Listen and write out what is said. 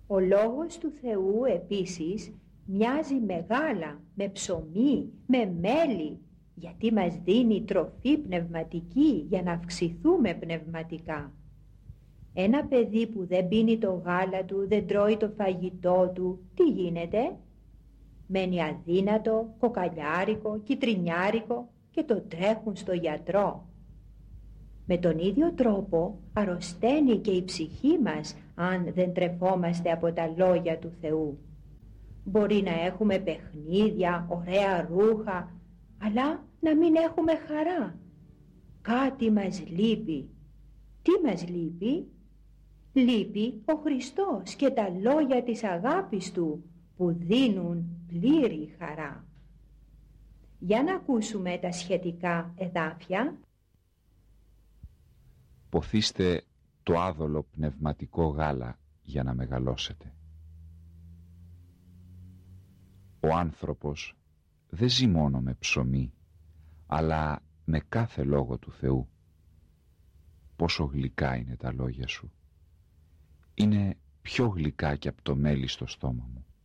Ο λόγος του Θεού επίσης μοιάζει με γάλα, με ψωμί, με μέλι, γιατί μας δίνει τροφή πνευματική για να αυξηθούμε πνευματικά. Ένα παιδί που δεν πίνει το γάλα του, δεν τρώει το φαγητό του, τι γίνεται? Μένει αδύνατο, κοκαλιάρικο, κιτρινιάρικο και το τρέχουν στο γιατρό. Με τον ίδιο τρόπο αρρωσταίνει και η ψυχή μας αν δεν τρεφόμαστε από τα λόγια του Θεού. Μπορεί να έχουμε παιχνίδια, ωραία ρούχα, αλλά να μην έχουμε χαρά. Κάτι μας λείπει. Τι μας λείπει? Λείπει ο Χριστός και τα λόγια της αγάπης Του που δίνουν πλήρη χαρά. Για να ακούσουμε τα σχετικά εδάφια. Ποθήστε το άδολο πνευματικό γάλα για να μεγαλώσετε. Ο άνθρωπος δεν ζει μόνο με ψωμί, αλλά με κάθε λόγο του Θεού. Πόσο γλυκά είναι τα λόγια σου. Είναι πιο γλυκά και από το μέλι στο στόμα μου.